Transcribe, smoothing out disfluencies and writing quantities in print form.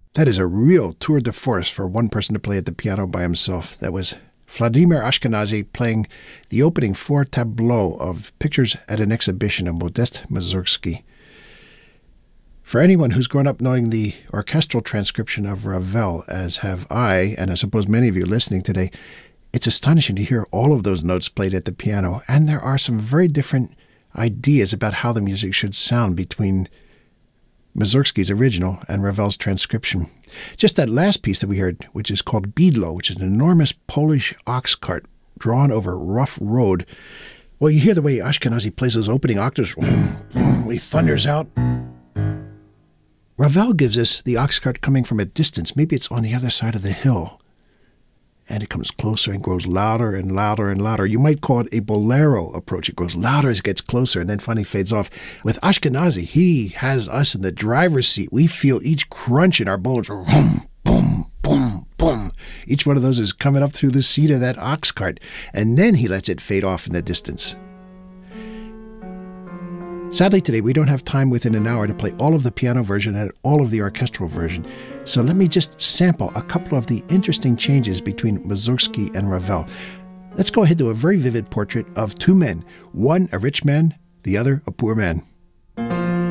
That is a real tour de force for one person to play at the piano by himself. That was Vladimir Ashkenazy playing the opening 4 tableaux of Pictures at an Exhibition of Modest Mussorgsky. For anyone who's grown up knowing the orchestral transcription of Ravel, as have I, and I suppose many of you listening today, it's astonishing to hear all of those notes played at the piano, and there are some very different ideas about how the music should sound between Mussorgsky's original and Ravel's transcription. Just that last piece that we heard, which is called Bydlo, which is an enormous Polish ox cart drawn over rough road. Well, you hear the way Ashkenazy plays those opening octaves. He thunders out. Ravel gives us the ox cart coming from a distance. Maybe it's on the other side of the hill. And it comes closer and grows louder and louder and louder. You might call it a bolero approach. It grows louder as it gets closer and then finally fades off. With Ashkenazy, he has us in the driver's seat. We feel each crunch in our bones. Boom, boom, boom, boom. Each one of those is coming up through the seat of that ox cart. And then he lets it fade off in the distance. Sadly, today we don't have time within an hour to play all of the piano version and all of the orchestral version. So let me just sample a couple of the interesting changes between Mussorgsky and Ravel. Let's go ahead to a very vivid portrait of two men, one a rich man, the other a poor man.